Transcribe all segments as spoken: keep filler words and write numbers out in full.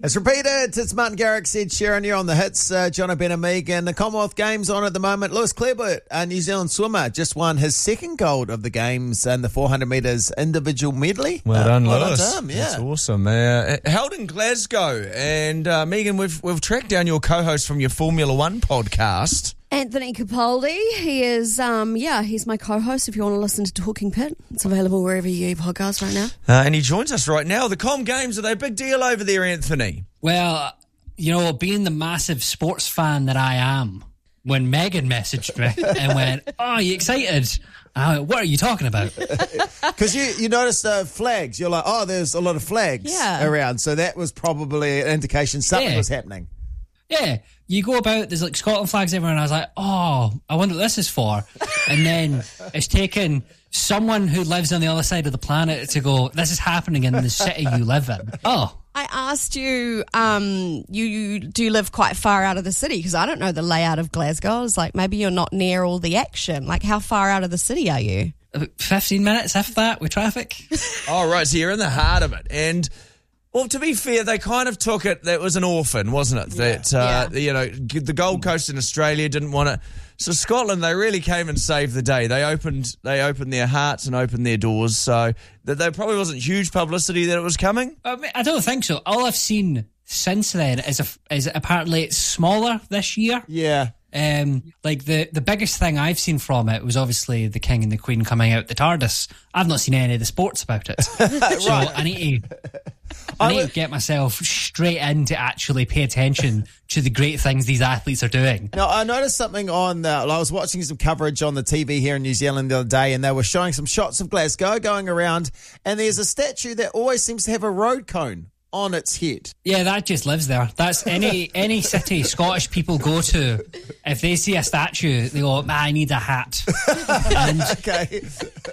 It's repeated. It's Martin Garrix, Ed Sheeran. You're on the hits. Uh, John Ben and Megan. The Commonwealth Games on at the moment. Lewis Clareburt, a New Zealand swimmer, just won his second gold of the Games in the four hundred metres individual medley. Well done, uh, Lewis. Well done, yeah. That's awesome. Uh, held in Glasgow. And uh, Megan, we've we've tracked down your co-host from your Formula One podcast. Anthony Capaldi. He is, um, yeah, he's my co-host if you want to listen to Talking Pit. It's available wherever you get podcasts right now. Uh, and he joins us right now. The Com Games, are they a big deal over there, Anthony? Well, you know, being the massive sports fan that I am, when Megan messaged me and went, oh, are you excited? I went, what are you talking about? Because you, you noticed uh, flags. You're like, oh, there's a lot of flags Yeah. around. So that was probably an indication something Yeah. was happening. Yeah, you go about, there's like Scotland flags everywhere, and I was like, oh, I wonder what this is for. And then it's taken someone who lives on the other side of the planet to go, this is happening in the city you live in. Oh. I asked you, um, you, you do you live quite far out of the city? Because I don't know the layout of Glasgow. I was like, maybe you're not near all the action. Like, how far out of the city are you? About fifteen minutes after that with traffic. Oh, right. So you're in the heart of it. And, well, to be fair, they kind of took it, that was an orphan, wasn't it? Yeah. That, uh, Yeah. you know, the Gold Coast in Australia didn't want it. So Scotland, they really came and saved the day. They opened they opened their hearts and opened their doors. So that there probably wasn't huge publicity that it was coming. I, mean, I don't think so. All I've seen since then is, a, is apparently it's smaller this year. Yeah. Um, like the, the biggest thing I've seen from it was obviously the King and the Queen coming out the TARDIS. I've not seen any of the sports about it. So I need to I need to get myself straight in to actually pay attention to the great things these athletes are doing. Now, I noticed something on, uh, I was watching some coverage on the T V here in New Zealand the other day, and they were showing some shots of Glasgow going around, and there's a statue that always seems to have a road cone on its head. Yeah, that just lives there. That's any any city Scottish people go to. If they see a statue, they go, I need a hat. And Okay.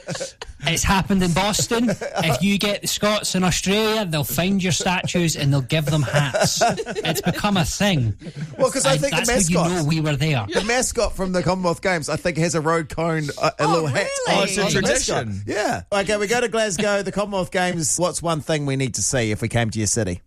it's happened in Boston. If you get the Scots in Australia, they'll find your statues and they'll give them hats. It's become a thing. Well, because I And think the that's how mascot, you know we were there. the mascot from the Commonwealth Games, I think has a road cone, a, a Oh, little hat. really? on- Oh, it's a on the tradition. mascot. Yeah. Okay, we go to Glasgow, the Commonwealth Games. What's one thing we need to see if we came to your city?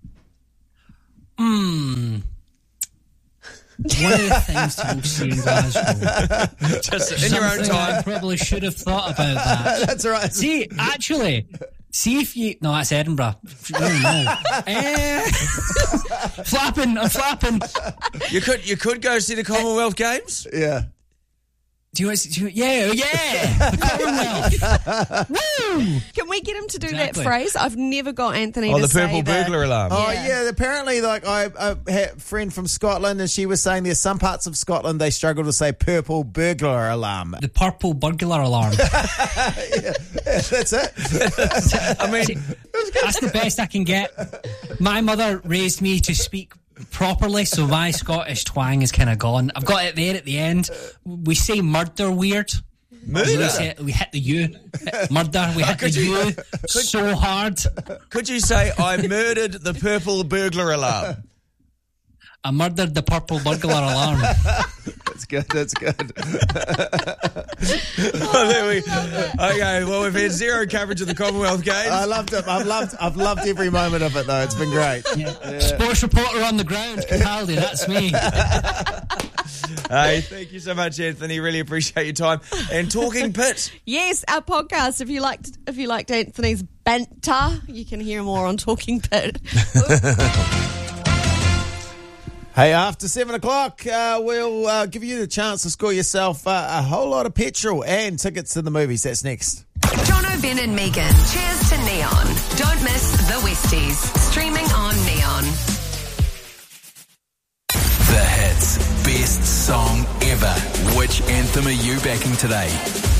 Hmm. One of the things to go see in Glasgow. Just in your own Something I time. probably should have thought about that. That's all right. See, actually, see if you... No, that's Edinburgh. Oh, no. Eh. Flapping, I'm flapping. You could you could go see the Commonwealth Games. Yeah. Do you want to see... Do you, yeah, yeah. The Commonwealth. Woo! Can we get him to do Exactly. that phrase? I've never got Anthony Oh, to the say purple that. burglar alarm. Oh, Yeah. yeah. Apparently, like, I, I had a friend from Scotland, and she was saying there's some parts of Scotland they struggle to say purple burglar alarm. The purple burglar alarm. That's it. I mean, That's the best I can get. My mother raised me to speak properly, so my Scottish twang is kind of gone. I've got it there at the end. We say murder weird. murder. We, say, we hit the U. Murder, we hit the Could you- U so hard. Could you say I murdered the purple burglar alarm? I murdered the purple burglar alarm. That's good. That's good. Oh, there we, okay, well, we've had zero coverage of the Commonwealth Games. I loved it. I've loved. I've loved every moment of it, though. It's been great. Yeah. Sports reporter on the ground, Capaldi, that's me. Hey, thank you so much, Anthony. Really appreciate your time. And Talking Pit. Yes, our podcast. If you liked, if you liked Anthony's banter, you can hear more on Talking Pit. Hey, after seven o'clock, uh, we'll uh, give you the chance to score yourself uh, a whole lot of petrol and tickets to the movies. That's next. John Ben and Megan. Cheers to Neon. Don't miss the Westies. Streaming on Neon. The hits. Best song ever. Which anthem are you backing today?